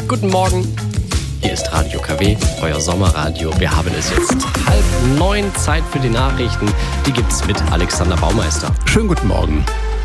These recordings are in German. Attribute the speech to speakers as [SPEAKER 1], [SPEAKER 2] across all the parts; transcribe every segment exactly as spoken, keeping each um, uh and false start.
[SPEAKER 1] Guten Morgen. Hier ist Radio K W, euer Sommerradio. Wir haben es jetzt halb neun, Zeit für die Nachrichten. Die gibt's mit Alexander Baumeister.
[SPEAKER 2] Schönen guten Morgen.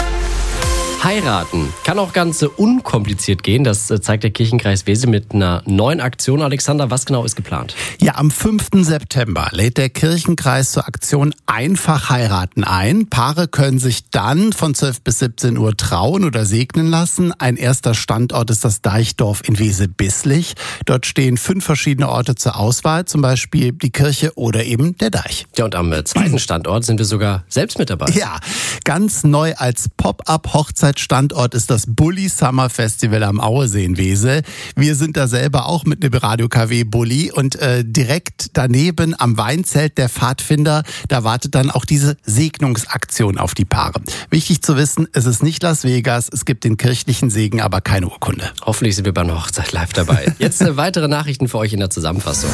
[SPEAKER 1] Heiraten kann auch ganz unkompliziert gehen. Das zeigt der Kirchenkreis Wesel mit einer neuen Aktion. Alexander, was genau ist geplant?
[SPEAKER 2] Ja, am fünften September lädt der Kirchenkreis zur Aktion Einfach heiraten ein. Paare können sich dann von zwölf bis siebzehn Uhr trauen oder segnen lassen. Ein erster Standort ist das Deichdorf in Wesel-Bislich. Dort stehen fünf verschiedene Orte zur Auswahl, zum Beispiel die Kirche oder eben der Deich.
[SPEAKER 1] Ja, und am zweiten Standort sind wir sogar selbst mit dabei.
[SPEAKER 2] Ja, ganz neu als Pop-up-Hochzeit Standort ist das Bulli Summer Festival am Auesee in Wesel. Wir sind da selber auch mit einem Radio K W Bulli und äh, direkt daneben am Weinzelt der Pfadfinder, da wartet dann auch diese Segnungsaktion auf die Paare. Wichtig zu wissen, es ist nicht Las Vegas, es gibt den kirchlichen Segen, aber keine Urkunde.
[SPEAKER 1] Hoffentlich sind wir bei einer Hochzeit live dabei. Jetzt äh, weitere Nachrichten für euch in der Zusammenfassung.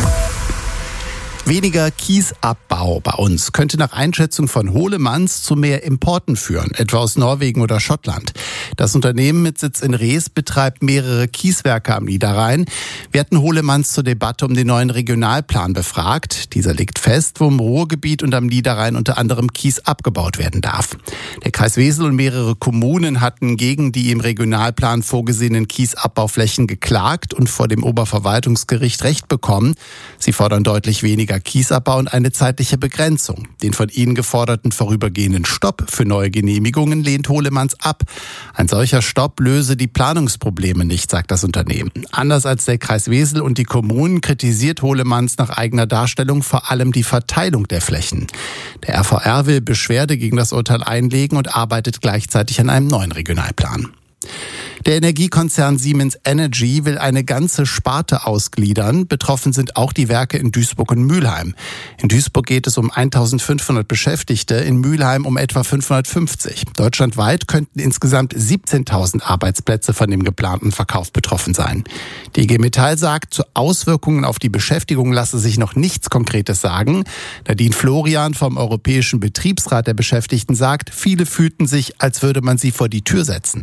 [SPEAKER 2] Weniger Kiesabbau bei uns könnte nach Einschätzung von Hohlemanns zu mehr Importen führen, etwa aus Norwegen oder Schottland. Das Unternehmen mit Sitz in Rees betreibt mehrere Kieswerke am Niederrhein. Wir hatten Hohlemanns zur Debatte um den neuen Regionalplan befragt. Dieser legt fest, wo im Ruhrgebiet und am Niederrhein unter anderem Kies abgebaut werden darf. Der Kreis Wesel und mehrere Kommunen hatten gegen die im Regionalplan vorgesehenen Kiesabbauflächen geklagt und vor dem Oberverwaltungsgericht Recht bekommen. Sie fordern deutlich weniger Kiesabbau und eine zeitliche Begrenzung. Den von ihnen geforderten vorübergehenden Stopp für neue Genehmigungen lehnt Hohlemanns ab. Ein solcher Stopp löse die Planungsprobleme nicht, sagt das Unternehmen. Anders als der Kreis Wesel und die Kommunen kritisiert Hohlemanns nach eigener Darstellung vor allem die Verteilung der Flächen. Der R V R will Beschwerde gegen das Urteil einlegen und arbeitet gleichzeitig an einem neuen Regionalplan. Der Energiekonzern Siemens Energy will eine ganze Sparte ausgliedern. Betroffen sind auch die Werke in Duisburg und Mülheim. In Duisburg geht es um eintausendfünfhundert Beschäftigte, in Mülheim um etwa fünfhundertfünfzig. Deutschlandweit könnten insgesamt siebzehntausend Arbeitsplätze von dem geplanten Verkauf betroffen sein. Die I G Metall sagt, zu Auswirkungen auf die Beschäftigung lasse sich noch nichts Konkretes sagen. Nadine Florian vom Europäischen Betriebsrat der Beschäftigten sagt, viele fühlten sich, als würde man sie vor die Tür setzen.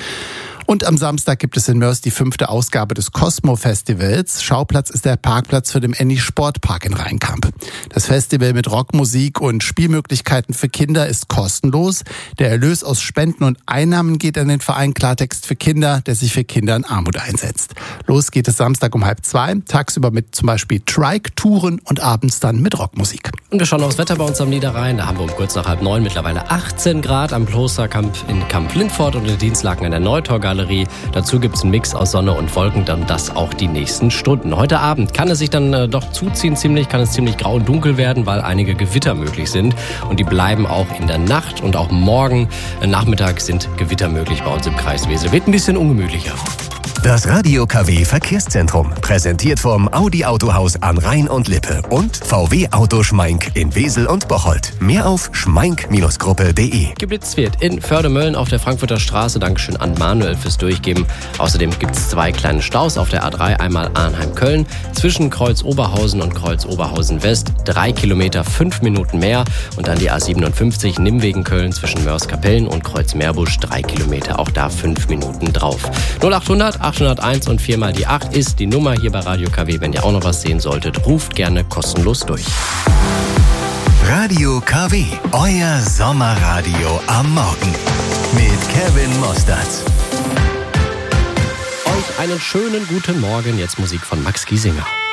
[SPEAKER 2] Und am Samstag gibt es in Mörs die fünfte Ausgabe des Cosmo-Festivals. Schauplatz ist der Parkplatz für den Annie Sportpark in Rheinkamp. Das Festival mit Rockmusik und Spielmöglichkeiten für Kinder ist kostenlos. Der Erlös aus Spenden und Einnahmen geht an den Verein Klartext für Kinder, der sich für Kinder in Armut einsetzt. Los geht es Samstag um halb zwei, tagsüber mit zum Beispiel Trike-Touren und abends dann mit Rockmusik.
[SPEAKER 1] Und wir schauen aufs Wetter bei uns am Niederrhein. Da haben wir um kurz nach halb neun mittlerweile achtzehn Grad am Klosterkamp in Kamp-Lindfort und in Dienstlaken an der Neutorgalerie. Dazu gibt es einen Mix aus Sonne und Wolken, dann das auch die nächsten Stunden. Heute Abend kann es sich dann äh, doch zuziehen, ziemlich, kann es ziemlich grau und dunkel werden, weil einige Gewitter möglich sind. Und die bleiben auch in der Nacht und auch morgen äh, Nachmittag sind Gewitter möglich bei uns im Kreis Wesel. Wird ein bisschen ungemütlicher.
[SPEAKER 3] Das Radio K W Verkehrszentrum, präsentiert vom Audi Autohaus an Rhein und Lippe und V W Auto Schmeink in Wesel und Bocholt. Mehr auf schmeink Gruppe punkt de.
[SPEAKER 1] Geblitzt wird in Förde-Mölln auf der Frankfurter Straße. Dankeschön an Manuel fürs Durchgeben. Außerdem gibt es zwei kleine Staus auf der A drei. Einmal Arnheim-Köln zwischen Kreuz Oberhausen und Kreuz Oberhausen-West. Drei Kilometer, fünf Minuten mehr. Und dann die A siebenundfünfzig Nimmwegen-Köln zwischen Mörs-Kapellen und Kreuz Meerbusch. Drei Kilometer, auch da fünf Minuten drauf. null achthundert achthunderteins und viermal die acht ist die Nummer hier bei Radio K W. Wenn ihr auch noch was sehen solltet, ruft gerne kostenlos durch.
[SPEAKER 3] Radio K W, euer Sommerradio am Morgen mit Kevin Mostert.
[SPEAKER 1] Euch einen schönen guten Morgen. Jetzt Musik von Max Giesinger.